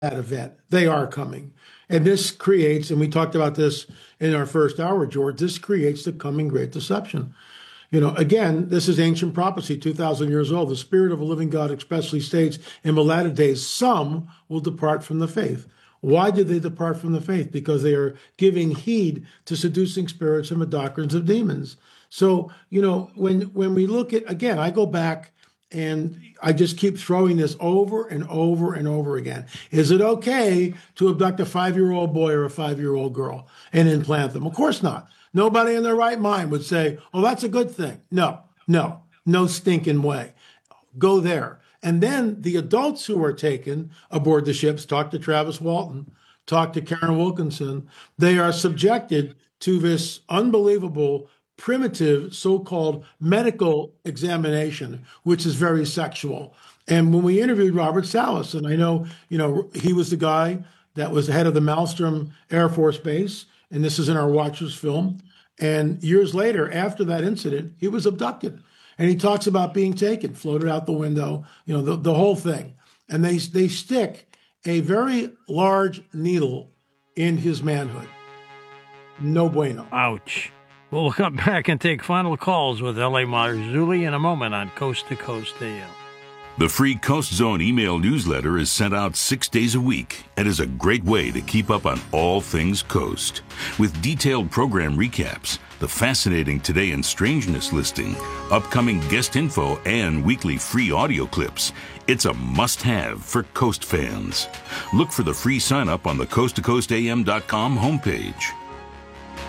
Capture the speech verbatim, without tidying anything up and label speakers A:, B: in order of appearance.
A: that event. They are coming. And this creates, and we talked about this in our first hour, George, this creates the coming great deception. You know, again, this is ancient prophecy, two thousand years old. The Spirit of a living God expressly states, in the latter days, some will depart from the faith. Why did they depart from the faith? Because they are giving heed to seducing spirits and the doctrines of demons. So, you know, when when we look at, again, I go back and I just keep throwing this over and over and over again. Is it okay to abduct a five-year-old boy or a five-year-old girl and implant them? Of course not. Nobody in their right mind would say, oh, that's a good thing. No, no, no stinking way. Go there. And then the adults who are taken aboard the ships, talk to Travis Walton, talk to Karen Wilkinson, they are subjected to this unbelievable primitive so-called medical examination, which is very sexual. And when we interviewed Robert Salas, and I know, you know, he was the guy that was the head of the Malmstrom Air Force Base, and this is in our Watchers film. And years later, after that incident, he was abducted. And he talks about being taken, floated out the window, you know, the, the whole thing. And they they stick a very large needle in his manhood. No bueno.
B: Ouch. We'll come back and take final calls with L A. Marzulli in a moment on Coast to Coast A M.
C: The free Coast Zone email newsletter is sent out six days a week and is a great way to keep up on all things Coast. With detailed program recaps, the fascinating Today in Strangeness listing, upcoming guest info, and weekly free audio clips, it's a must-have for Coast fans. Look for the free sign-up on the coast to coast a m dot com homepage.